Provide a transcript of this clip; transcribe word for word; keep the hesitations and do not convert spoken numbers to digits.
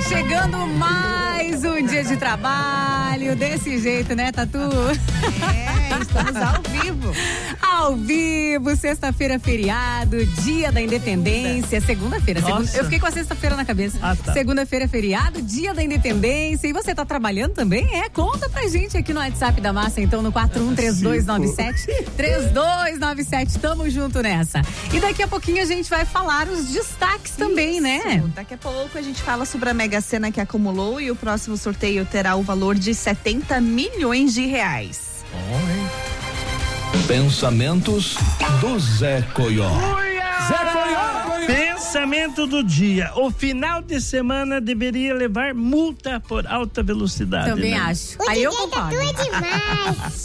Chegando mais um dia de trabalho, desse jeito, né, Tatu? É, estamos ao vivo. Ao vivo, sexta-feira feriado, dia da independência, segunda-feira. Segunda, eu fiquei com a sexta-feira na cabeça. Ah, tá. Segunda-feira feriado, dia da independência. E você tá trabalhando também? É, conta pra gente aqui no WhatsApp da Massa, então, no quatro um três dois nove sete, três dois nove sete. Tamo junto nessa. E daqui a pouquinho a gente vai falar os destaques também, Isso. né? Daqui a pouco a gente fala sobre a Mega Sena que acumulou e o próximo sorteio terá o valor de setenta milhões de reais. Pensamentos do Zé Coió. Zé Coió! Pensamento do dia. O final de semana deveria levar multa por alta velocidade. Também né? acho. O Aí eu D J concordo. Tatu é demais.